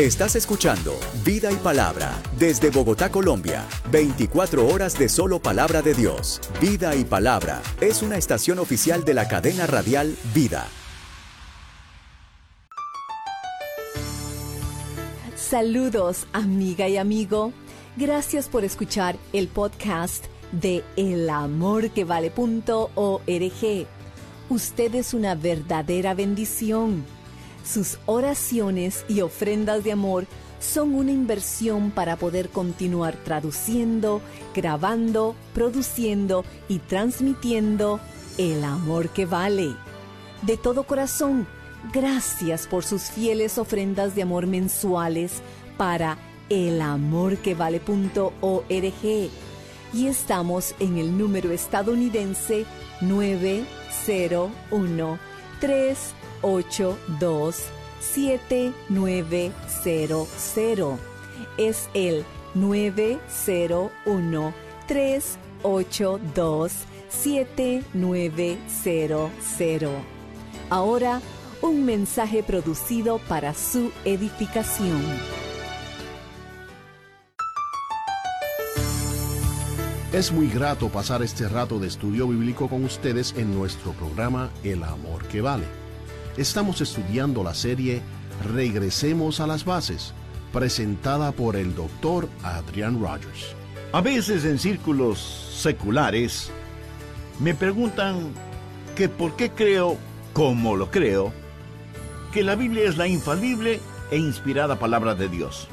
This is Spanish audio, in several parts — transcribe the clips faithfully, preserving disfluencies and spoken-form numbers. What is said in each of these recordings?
Estás escuchando Vida y Palabra desde Bogotá, Colombia. veinticuatro horas de solo palabra de Dios. Vida y Palabra es una estación oficial de la cadena radial Vida. Saludos, amiga y amigo. Gracias por escuchar el podcast de el amor que vale punto org. Usted es una verdadera bendición. Sus oraciones y ofrendas de amor son una inversión para poder continuar traduciendo, grabando, produciendo y transmitiendo el amor que vale. De todo corazón, gracias por sus fieles ofrendas de amor mensuales para el amor que vale punto org. Y estamos en el número estadounidense nueve cero uno, tres ocho dos, siete nueve cero cero. Es el nueve cero uno, tres ocho dos, siete nueve cero cero. Ahora, un mensaje producido para su edificación. Es muy grato pasar este rato de estudio bíblico con ustedes en nuestro programa El Amor que Vale. Estamos estudiando la serie Regresemos a las Bases, presentada por el doctor Adrian Rogers. A veces en círculos seculares me preguntan que por qué creo, como lo creo, que la Biblia es la infalible e inspirada palabra de Dios.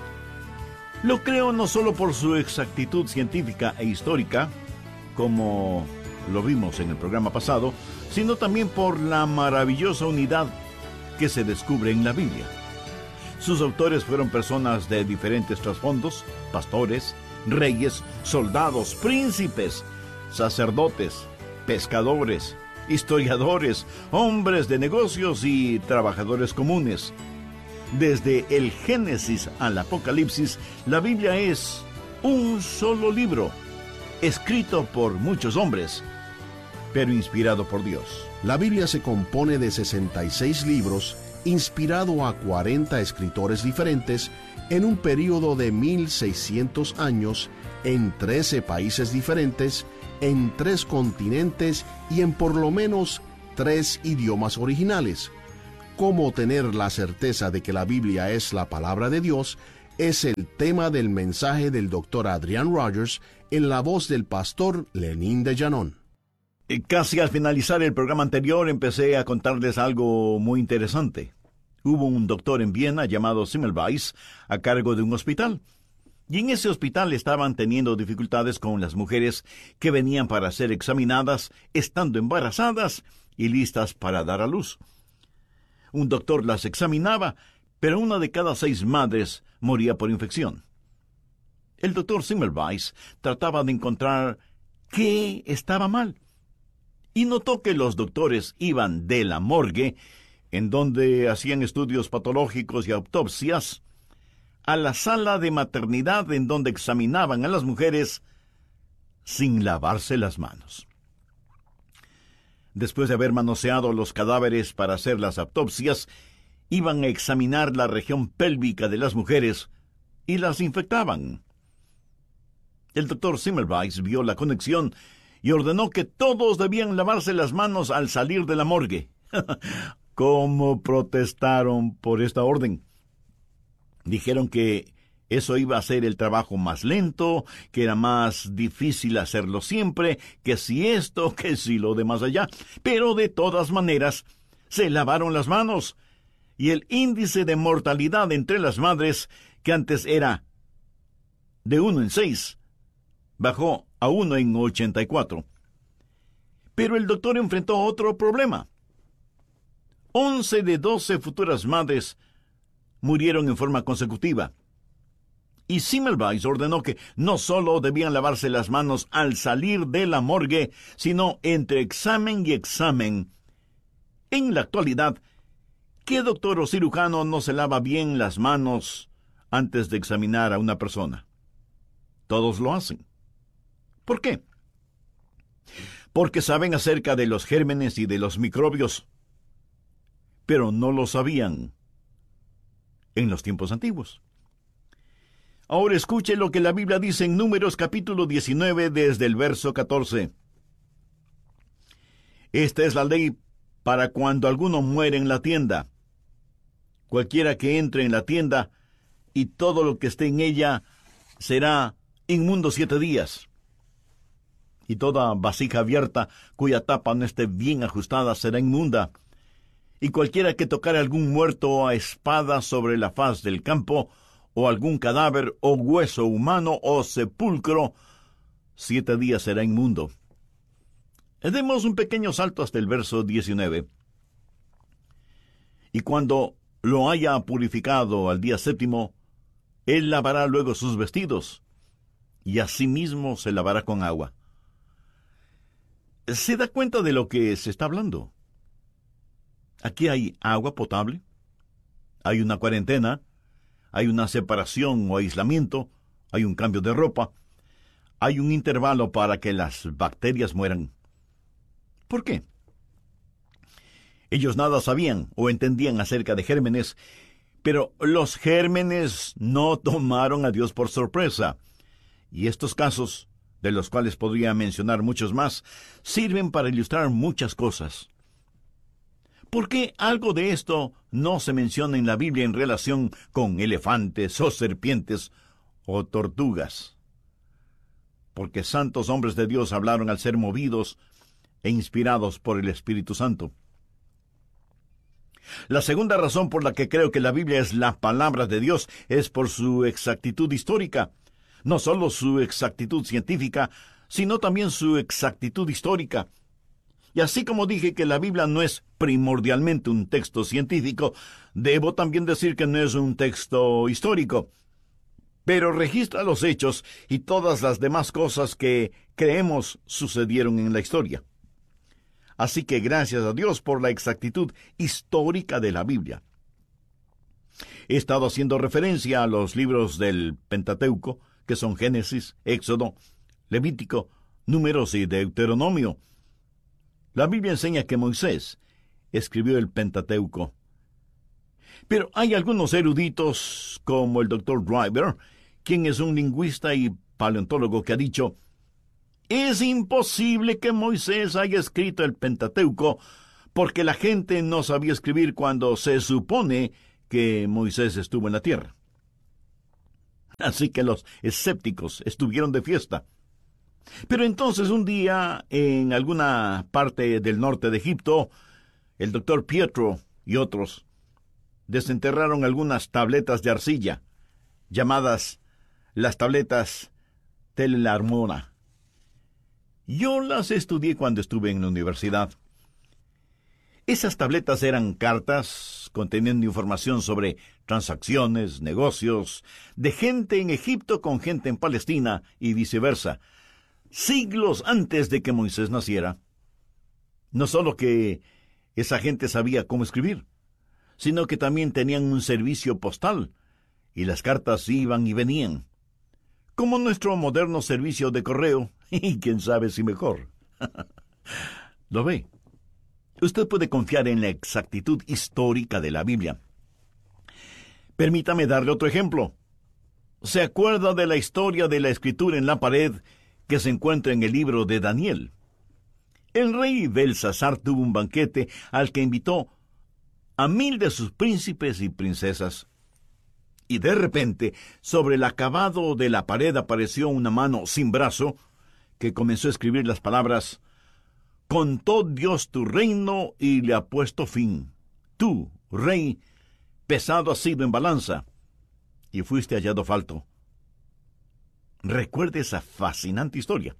Lo creo no solo por su exactitud científica e histórica, como lo vimos en el programa pasado, sino también por la maravillosa unidad que se descubre en la Biblia. Sus autores fueron personas de diferentes trasfondos: pastores, reyes, soldados, príncipes, sacerdotes, pescadores, historiadores, hombres de negocios y trabajadores comunes. Desde el Génesis al Apocalipsis, la Biblia es un solo libro, escrito por muchos hombres, pero inspirado por Dios. La Biblia se compone de sesenta y seis libros, inspirado a cuarenta escritores diferentes en un período de mil seiscientos años, en trece países diferentes, en tres continentes y en por lo menos tres idiomas originales. Cómo tener la certeza de que la Biblia es la palabra de Dios es el tema del mensaje del doctor Adrian Rogers en la voz del pastor Lenín de Llanón. Casi al finalizar el programa anterior empecé a contarles algo muy interesante. Hubo un doctor en Viena llamado Semmelweis a cargo de un hospital. Y en ese hospital estaban teniendo dificultades con las mujeres que venían para ser examinadas estando embarazadas y listas para dar a luz. Un doctor las examinaba, pero una de cada seis madres moría por infección. El doctor Semmelweis trataba de encontrar qué estaba mal, y notó que los doctores iban de la morgue, en donde hacían estudios patológicos y autopsias, a la sala de maternidad en donde examinaban a las mujeres sin lavarse las manos. Después de haber manoseado los cadáveres para hacer las autopsias, iban a examinar la región pélvica de las mujeres y las infectaban. El doctor Semmelweis vio la conexión y ordenó que todos debían lavarse las manos al salir de la morgue. ¿Cómo protestaron por esta orden? Dijeron que eso iba a ser el trabajo más lento, que era más difícil hacerlo siempre, que si esto, que si lo de más allá. Pero de todas maneras, se lavaron las manos. Y el índice de mortalidad entre las madres, que antes era de uno en seis, bajó a uno en ochenta y cuatro. Pero el doctor enfrentó otro problema. Once de doce futuras madres murieron en forma consecutiva. Y Semmelweis ordenó que no solo debían lavarse las manos al salir de la morgue, sino entre examen y examen. En la actualidad, ¿qué doctor o cirujano no se lava bien las manos antes de examinar a una persona? Todos lo hacen. ¿Por qué? Porque saben acerca de los gérmenes y de los microbios, pero no lo sabían en los tiempos antiguos. Ahora escuche lo que la Biblia dice en Números capítulo diecinueve desde el verso catorce. Esta es la ley para cuando alguno muere en la tienda. Cualquiera que entre en la tienda y todo lo que esté en ella será inmundo siete días. Y toda vasija abierta cuya tapa no esté bien ajustada será inmunda. Y cualquiera que tocare algún muerto a espada sobre la faz del campo, o algún cadáver, o hueso humano, o sepulcro, siete días será inmundo. Demos un pequeño salto hasta el verso diecinueve. Y cuando lo haya purificado al día séptimo, él lavará luego sus vestidos, y asimismo se lavará con agua. ¿Se da cuenta de lo que se está hablando? Aquí hay agua potable, hay una cuarentena, hay una separación o aislamiento, hay un cambio de ropa, hay un intervalo para que las bacterias mueran. ¿Por qué? Ellos nada sabían o entendían acerca de gérmenes, pero los gérmenes no tomaron a Dios por sorpresa. Y estos casos, de los cuales podría mencionar muchos más, sirven para ilustrar muchas cosas. ¿Por qué algo de esto no se menciona en la Biblia en relación con elefantes o serpientes o tortugas? Porque santos hombres de Dios hablaron al ser movidos e inspirados por el Espíritu Santo. La segunda razón por la que creo que la Biblia es la palabra de Dios es por su exactitud histórica. No solo su exactitud científica, sino también su exactitud histórica. Y así como dije que la Biblia no es primordialmente un texto científico, debo también decir que no es un texto histórico. Pero registra los hechos y todas las demás cosas que creemos sucedieron en la historia. Así que gracias a Dios por la exactitud histórica de la Biblia. He estado haciendo referencia a los libros del Pentateuco, que son Génesis, Éxodo, Levítico, Números y Deuteronomio. La Biblia enseña que Moisés escribió el Pentateuco. Pero hay algunos eruditos, como el doctor Driver, quien es un lingüista y paleontólogo, que ha dicho: es imposible que Moisés haya escrito el Pentateuco, porque la gente no sabía escribir cuando se supone que Moisés estuvo en la tierra. Así que los escépticos estuvieron de fiesta. Pero entonces un día, en alguna parte del norte de Egipto, el doctor Pietro y otros desenterraron algunas tabletas de arcilla, llamadas las tabletas Tel Armona. Yo las estudié cuando estuve en la universidad. Esas tabletas eran cartas conteniendo información sobre transacciones, negocios, de gente en Egipto con gente en Palestina y viceversa, siglos antes de que Moisés naciera. No solo que esa gente sabía cómo escribir, sino que también tenían un servicio postal, y las cartas iban y venían, como nuestro moderno servicio de correo, y quién sabe si mejor. ¿Lo ve? Usted puede confiar en la exactitud histórica de la Biblia. Permítame darle otro ejemplo. ¿Se acuerda de la historia de la escritura en la pared que se encuentra en el libro de Daniel? El rey Belsasar tuvo un banquete al que invitó a mil de sus príncipes y princesas. Y de repente, sobre el acabado de la pared apareció una mano sin brazo que comenzó a escribir las palabras: «Contó Dios tu reino y le ha puesto fin. Tú, rey, pesado has sido en balanza, y fuiste hallado falto». Recuerde esa fascinante historia.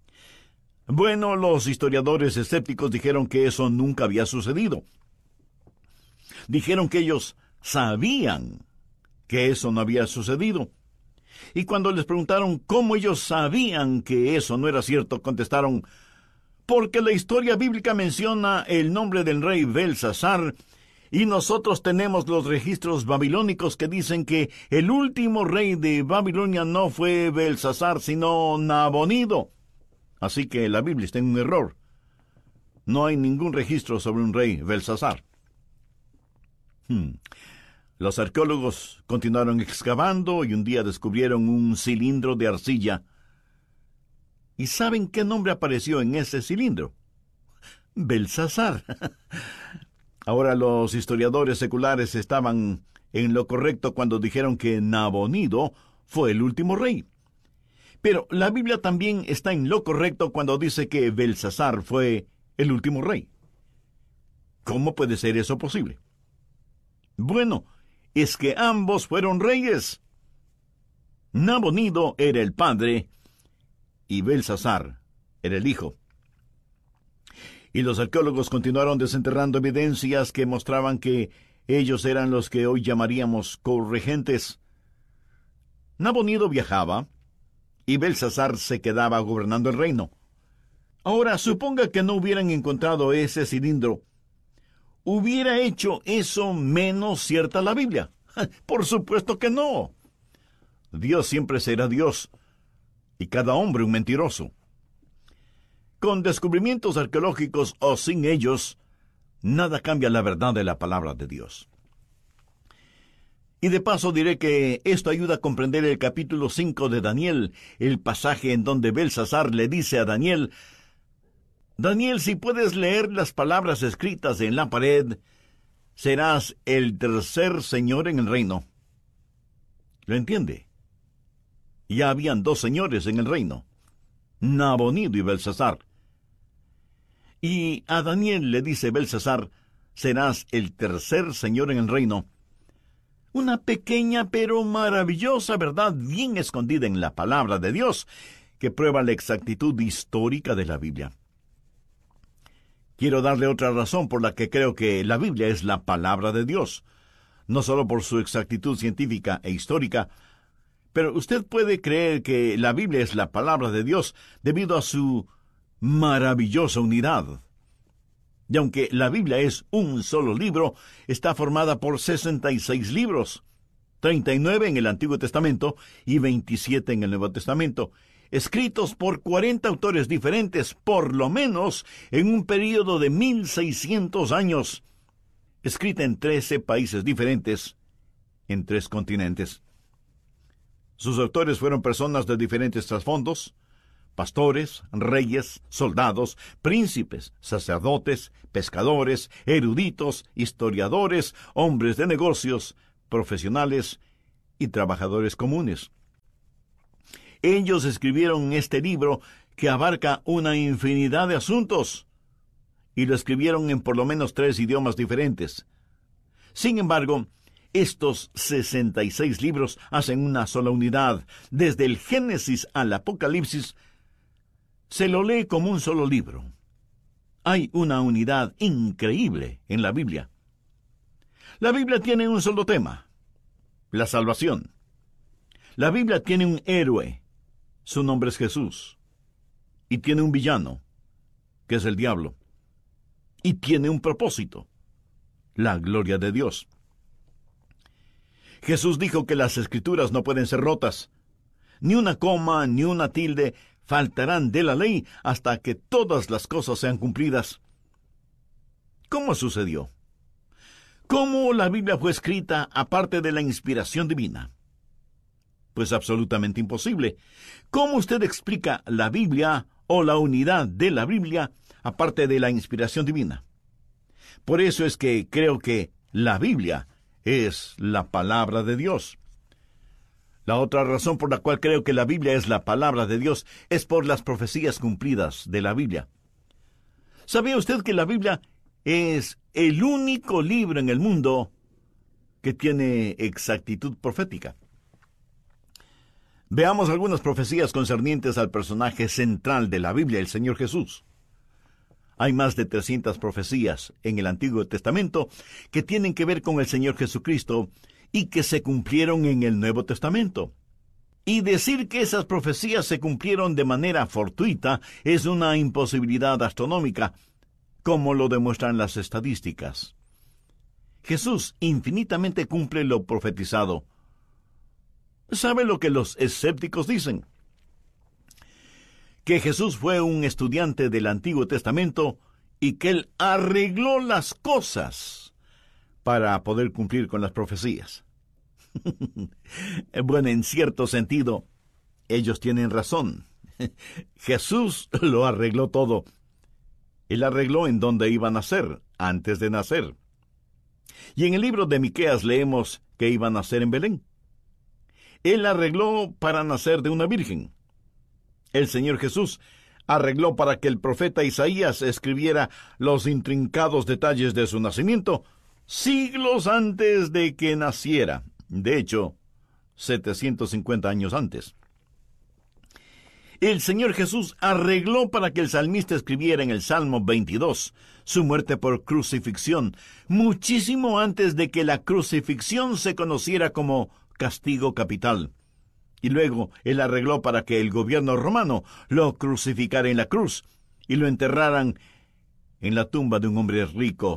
Bueno, los historiadores escépticos dijeron que eso nunca había sucedido. Dijeron que ellos sabían que eso no había sucedido. Y cuando les preguntaron cómo ellos sabían que eso no era cierto, contestaron: porque la historia bíblica menciona el nombre del rey Belsasar, y nosotros tenemos los registros babilónicos que dicen que el último rey de Babilonia no fue Belsasar, sino Nabonido. Así que la Biblia está en un error. No hay ningún registro sobre un rey Belsasar. Hmm. Los arqueólogos continuaron excavando y un día descubrieron un cilindro de arcilla. ¿Y saben qué nombre apareció en ese cilindro? Belsasar. Ahora los historiadores seculares estaban en lo correcto cuando dijeron que Nabonido fue el último rey. Pero la Biblia también está en lo correcto cuando dice que Belsasar fue el último rey. ¿Cómo puede ser eso posible? Bueno, es que ambos fueron reyes. Nabonido era el padre y Belsasar era el hijo. Y los arqueólogos continuaron desenterrando evidencias que mostraban que ellos eran los que hoy llamaríamos corregentes. Nabonido viajaba y Belsasar se quedaba gobernando el reino. Ahora, suponga que no hubieran encontrado ese cilindro. ¿Hubiera hecho eso menos cierta la Biblia? Por supuesto que no. Dios siempre será Dios, y cada hombre un mentiroso. Con descubrimientos arqueológicos o sin ellos, nada cambia la verdad de la palabra de Dios. Y de paso diré que esto ayuda a comprender el capítulo cinco de Daniel, el pasaje en donde Belsasar le dice a Daniel: Daniel, si puedes leer las palabras escritas en la pared, serás el tercer señor en el reino. ¿Lo entiende? Ya habían dos señores en el reino, Nabonido y Belsasar. Y a Daniel le dice Belsasar: serás el tercer señor en el reino. Una pequeña pero maravillosa verdad bien escondida en la palabra de Dios, que prueba la exactitud histórica de la Biblia. Quiero darle otra razón por la que creo que la Biblia es la palabra de Dios, no solo por su exactitud científica e histórica, pero usted puede creer que la Biblia es la palabra de Dios debido a su maravillosa unidad. Y aunque la Biblia es un solo libro, está formada por sesenta y seis libros, treinta y nueve en el Antiguo Testamento y veintisiete en el Nuevo Testamento, escritos por cuarenta autores diferentes, por lo menos en un período de mil seiscientos años, escrita en trece países diferentes, en tres continentes. Sus autores fueron personas de diferentes trasfondos: pastores, reyes, soldados, príncipes, sacerdotes, pescadores, eruditos, historiadores, hombres de negocios, profesionales y trabajadores comunes. Ellos escribieron este libro que abarca una infinidad de asuntos, y lo escribieron en por lo menos tres idiomas diferentes. Sin embargo, estos sesenta y seis libros hacen una sola unidad. Desde el Génesis al Apocalipsis, se lo lee como un solo libro. Hay una unidad increíble en la Biblia. La Biblia tiene un solo tema: la salvación. La Biblia tiene un héroe, su nombre es Jesús, y tiene un villano, que es el diablo, y tiene un propósito: la gloria de Dios. Jesús dijo que las Escrituras no pueden ser rotas. Ni una coma, ni una tilde faltarán de la ley hasta que todas las cosas sean cumplidas. ¿Cómo sucedió? ¿Cómo la Biblia fue escrita aparte de la inspiración divina? Pues absolutamente imposible. ¿Cómo usted explica la Biblia o la unidad de la Biblia aparte de la inspiración divina? Por eso es que creo que la Biblia es la palabra de Dios. La otra razón por la cual creo que la Biblia es la palabra de Dios es por las profecías cumplidas de la Biblia. ¿Sabía usted que la Biblia es el único libro en el mundo que tiene exactitud profética? Veamos algunas profecías concernientes al personaje central de la Biblia, el Señor Jesús. Hay más de trescientas profecías en el Antiguo Testamento que tienen que ver con el Señor Jesucristo y que se cumplieron en el Nuevo Testamento. Y decir que esas profecías se cumplieron de manera fortuita es una imposibilidad astronómica, como lo demuestran las estadísticas. Jesús infinitamente cumple lo profetizado. ¿Sabe lo que los escépticos dicen? Que Jesús fue un estudiante del Antiguo Testamento y que él arregló las cosas para poder cumplir con las profecías. Bueno, en cierto sentido, ellos tienen razón. Jesús lo arregló todo. Él arregló en dónde iba a nacer antes de nacer. Y en el libro de Miqueas leemos que iba a nacer en Belén. Él arregló para nacer de una virgen. El Señor Jesús arregló para que el profeta Isaías escribiera los intrincados detalles de su nacimiento siglos antes de que naciera. De hecho, setecientos cincuenta años antes. El Señor Jesús arregló para que el salmista escribiera en el Salmo veintidós su muerte por crucifixión, muchísimo antes de que la crucifixión se conociera como castigo capital. Y luego Él arregló para que el gobierno romano lo crucificara en la cruz y lo enterraran en la tumba de un hombre rico.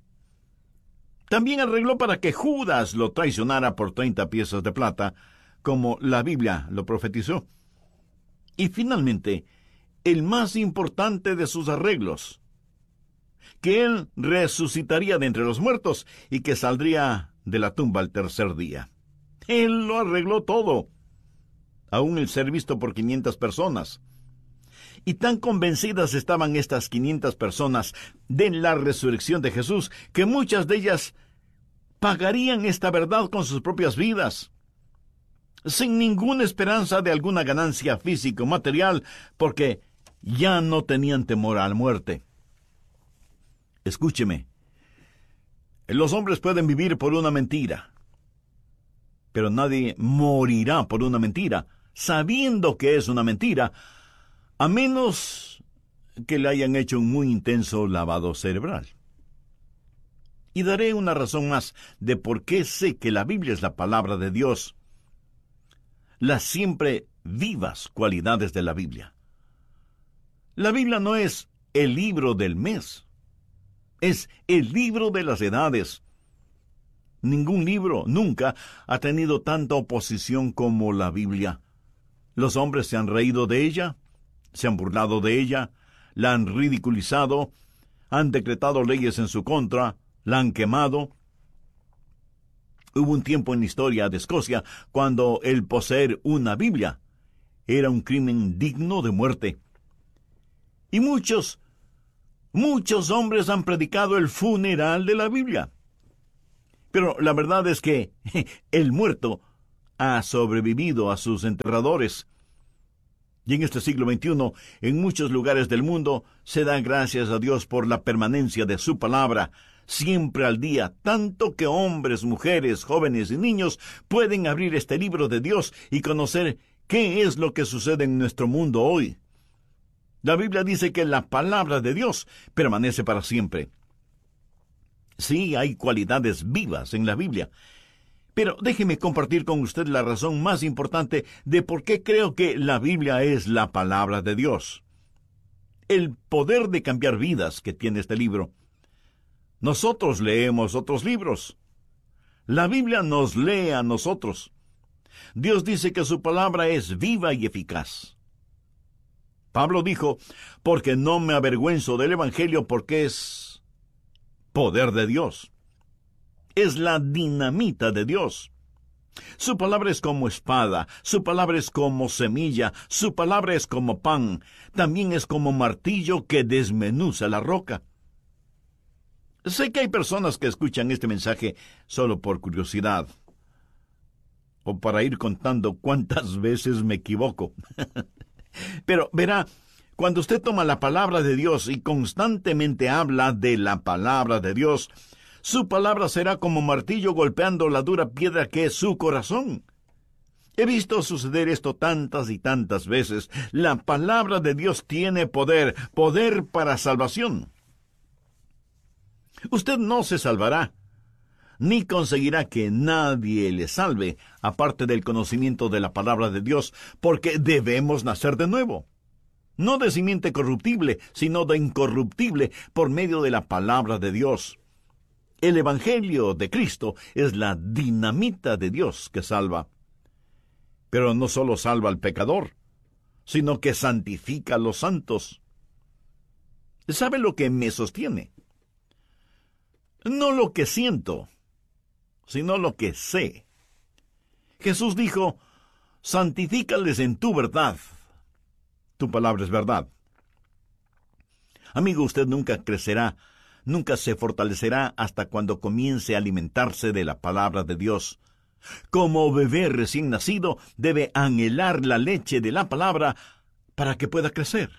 También arregló para que Judas lo traicionara por treinta piezas de plata, como la Biblia lo profetizó. Y finalmente, el más importante de sus arreglos, que Él resucitaría de entre los muertos y que saldría de la tumba al tercer día. Él lo arregló todo, aún el ser visto por quinientas personas. Y tan convencidas estaban estas quinientas personas de la resurrección de Jesús, que muchas de ellas pagarían esta verdad con sus propias vidas, sin ninguna esperanza de alguna ganancia física o material, porque ya no tenían temor a la muerte. Escúcheme, los hombres pueden vivir por una mentira, pero nadie morirá por una mentira, sabiendo que es una mentira, a menos que le hayan hecho un muy intenso lavado cerebral. Y daré una razón más de por qué sé que la Biblia es la palabra de Dios. Las siempre vivas cualidades de la Biblia. La Biblia no es el libro del mes, es el libro de las edades. Ningún libro nunca ha tenido tanta oposición como la Biblia. Los hombres se han reído de ella, se han burlado de ella, la han ridiculizado, han decretado leyes en su contra, la han quemado. Hubo un tiempo en la historia de Escocia cuando el poseer una Biblia era un crimen digno de muerte. Y muchos, muchos hombres han predicado el funeral de la Biblia. Pero la verdad es que el muerto ha sobrevivido a sus enterradores. Y en este siglo veintiuno, en muchos lugares del mundo, se da gracias a Dios por la permanencia de su palabra, siempre al día, tanto que hombres, mujeres, jóvenes y niños pueden abrir este libro de Dios y conocer qué es lo que sucede en nuestro mundo hoy. La Biblia dice que la palabra de Dios permanece para siempre. Sí, hay cualidades vivas en la Biblia, pero déjeme compartir con usted la razón más importante de por qué creo que la Biblia es la palabra de Dios. El poder de cambiar vidas que tiene este libro. Nosotros leemos otros libros. La Biblia nos lee a nosotros. Dios dice que su palabra es viva y eficaz. Pablo dijo, porque no me avergüenzo del Evangelio porque es poder de Dios. Es la dinamita de Dios. Su palabra es como espada, su palabra es como semilla, su palabra es como pan, también es como martillo que desmenuza la roca. Sé que hay personas que escuchan este mensaje solo por curiosidad, o para ir contando cuántas veces me equivoco. Pero verá, cuando usted toma la palabra de Dios y constantemente habla de la palabra de Dios, su palabra será como martillo golpeando la dura piedra que es su corazón. He visto suceder esto tantas y tantas veces. La palabra de Dios tiene poder, poder para salvación. Usted no se salvará, ni conseguirá que nadie le salve, aparte del conocimiento de la palabra de Dios, porque debemos nacer de nuevo. No de simiente corruptible, sino de incorruptible, por medio de la palabra de Dios. El Evangelio de Cristo es la dinamita de Dios que salva. Pero no solo salva al pecador, sino que santifica a los santos. ¿Sabe lo que me sostiene? No lo que siento, sino lo que sé. Jesús dijo, santifícales en tu verdad. Tu palabra es verdad. Amigo, usted nunca crecerá, nunca se fortalecerá hasta cuando comience a alimentarse de la palabra de Dios. Como bebé recién nacido, debe anhelar la leche de la palabra para que pueda crecer.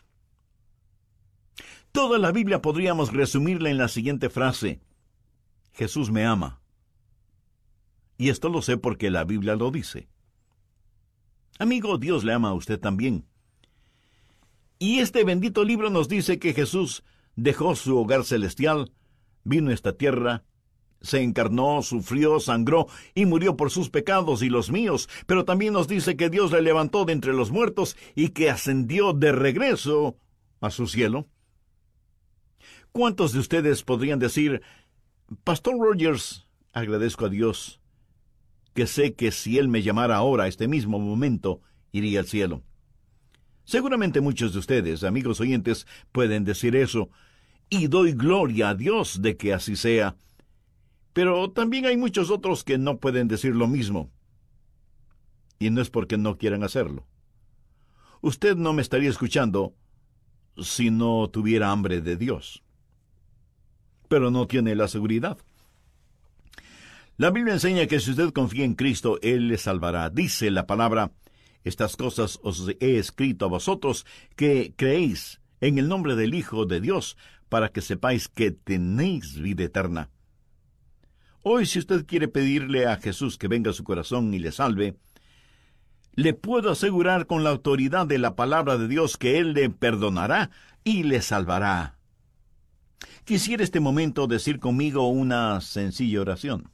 Toda la Biblia podríamos resumirla en la siguiente frase: Jesús me ama. Y esto lo sé porque la Biblia lo dice. Amigo, Dios le ama a usted también. Y este bendito libro nos dice que Jesús dejó su hogar celestial, vino a esta tierra, se encarnó, sufrió, sangró y murió por sus pecados y los míos, pero también nos dice que Dios le levantó de entre los muertos y que ascendió de regreso a su cielo. ¿Cuántos de ustedes podrían decir, Pastor Rogers, agradezco a Dios, que sé que si Él me llamara ahora, a este mismo momento, iría al cielo? Seguramente muchos de ustedes, amigos oyentes, pueden decir eso, y doy gloria a Dios de que así sea. Pero también hay muchos otros que no pueden decir lo mismo. Y no es porque no quieran hacerlo. Usted no me estaría escuchando si no tuviera hambre de Dios. Pero no tiene la seguridad. La Biblia enseña que si usted confía en Cristo, Él le salvará. Dice la palabra, estas cosas os he escrito a vosotros que creéis en el nombre del Hijo de Dios, para que sepáis que tenéis vida eterna. Hoy, si usted quiere pedirle a Jesús que venga a su corazón y le salve, le puedo asegurar con la autoridad de la palabra de Dios que Él le perdonará y le salvará. Quisiera este momento decir conmigo una sencilla oración.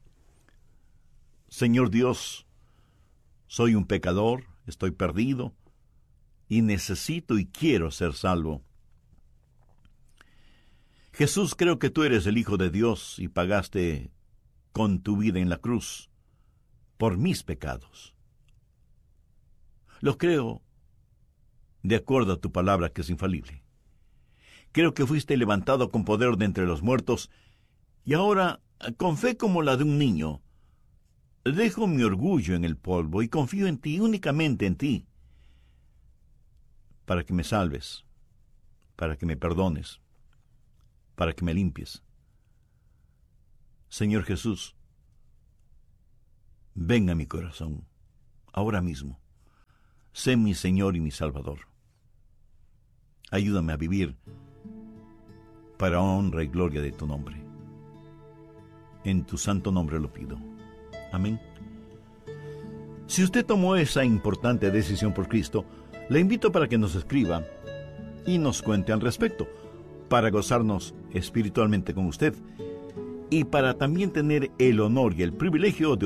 Señor Dios, soy un pecador, estoy perdido, y necesito y quiero ser salvo. Jesús, creo que tú eres el Hijo de Dios y pagaste con tu vida en la cruz por mis pecados. Lo creo de acuerdo a tu palabra que es infalible. Creo que fuiste levantado con poder de entre los muertos, y ahora, con fe como la de un niño, dejo mi orgullo en el polvo y confío en ti, únicamente en ti, para que me salves, para que me perdones, para que me limpies. Señor Jesús, ven a mi corazón, ahora mismo. Sé mi Señor y mi Salvador. Ayúdame a vivir para honra y gloria de tu nombre. En tu santo nombre lo pido. Amén. Si usted tomó esa importante decisión por Cristo, le invito para que nos escriba y nos cuente al respecto, para gozarnos espiritualmente con usted y para también tener el honor y el privilegio de